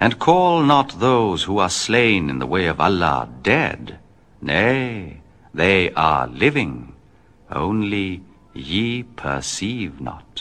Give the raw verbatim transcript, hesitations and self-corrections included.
And call not those who are slain in the way of Allah dead. Nay, they are living, only ye perceive not.